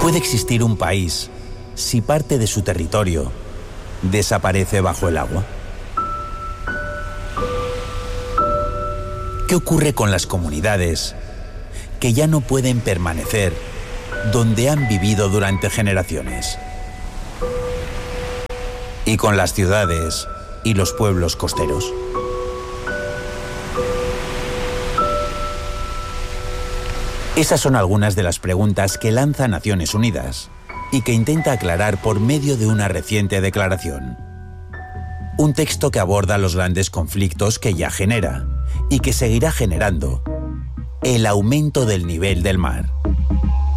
¿Puede existir un país si parte de su territorio desaparece bajo el agua? ¿Qué ocurre con las comunidades que ya no pueden permanecer donde han vivido durante generaciones? ¿Y con las ciudades y los pueblos costeros? Esas son algunas de las preguntas que lanza Naciones Unidas y que intenta aclarar por medio de una reciente declaración. Un texto que aborda los grandes conflictos que ya genera y que seguirá generando el aumento del nivel del mar.